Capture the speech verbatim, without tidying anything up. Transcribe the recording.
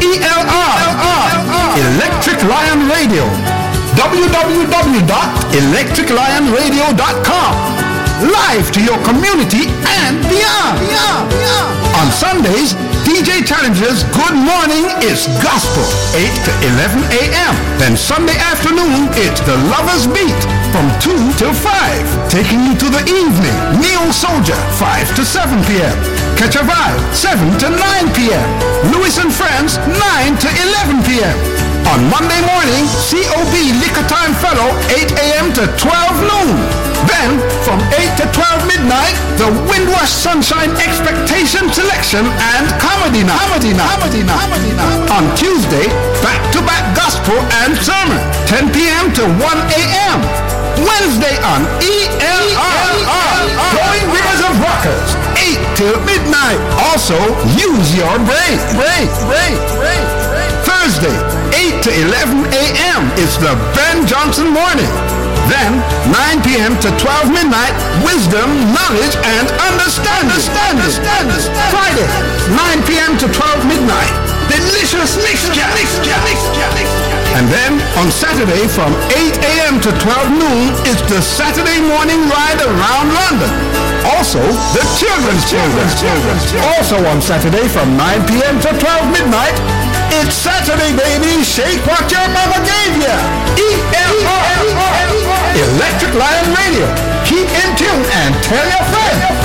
E L R. Electric Lion Radio. w w w dot electric lion radio dot com. Live to your community and beyond. beyond, beyond. On Sundays, D J Challenger's Good Morning is Gospel, eight to eleven a.m. Then Sunday afternoon, it's The Lover's Beat from two till five. Taking you to the evening, Neo Soldier, five to seven p.m. Catch a Vibe, seven to nine p.m. Lewis and Friends, nine to eleven p.m. On Monday morning, C O B Liquor Time Fellow, eight a.m. to twelve noon. Then, from eight to twelve midnight, the Windrush Sunshine Expectation Selection and Comedy Night. Comedy Night. Comedy Night. Comedy Night. On Tuesday, back-to-back Gospel and Sermon, ten p.m. to one a.m. Wednesday on E L R, Going Rivers of Rockers, eight till midnight. Also, use your brain. Brain, brain, brain, brain. Thursday, eight to eleven a.m. is the Ben Johnson Morning. Then, nine p.m. to twelve midnight, Wisdom, Knowledge, and Understanding. Understanding. Understanding. Friday, nine p.m. to twelve midnight, Delicious Mixture. Mixture. Mixture. And then, on Saturday, from eight a.m. to twelve noon, is the Saturday morning ride around London. Also, the Children's Children's Children's. Also on Saturday, from nine p.m. to twelve midnight, it's Saturday, baby. Shake what your mama gave ya. E L R. Electric Lion Radio. Keep in tune and tell your friends.